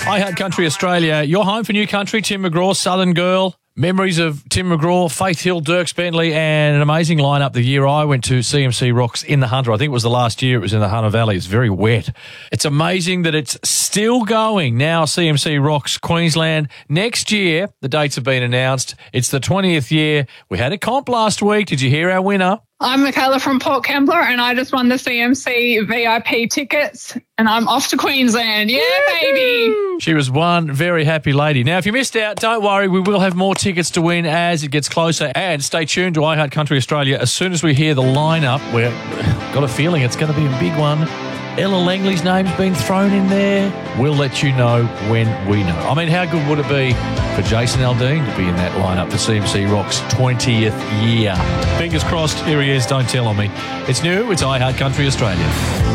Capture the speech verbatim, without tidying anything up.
Hi, Heart Country Australia. You're home for New Country, Tim McGraw, Southern Girl. Memories of Tim McGraw, Faith Hill, Dirks Bentley, and an amazing lineup the year I went to C M C Rocks in the Hunter. I think it was the last year it was in the Hunter Valley. It's very wet. It's amazing that it's still going now, C M C Rocks Queensland. Next year, the dates have been announced. It's the twentieth year. We had a comp last week. Did you hear our winner? I'm Michaela from Port Kembla, and I just won the C M C V I P tickets, and I'm off to Queensland. Yeah, baby. She was one very happy lady. Now, if you missed out, don't worry. We will have more tickets to win as it gets closer. And stay tuned to iHeart Country Australia. As soon as we hear the lineup, we've got a feeling it's going to be a big one. Ella Langley's name's been thrown in there. We'll let you know when we know. I mean, how good would it be for Jason Aldean to be in that lineup for C M C Rock's twentieth year? Fingers crossed. Here he is. Don't tell on me. It's new. It's iHeart Country Australia.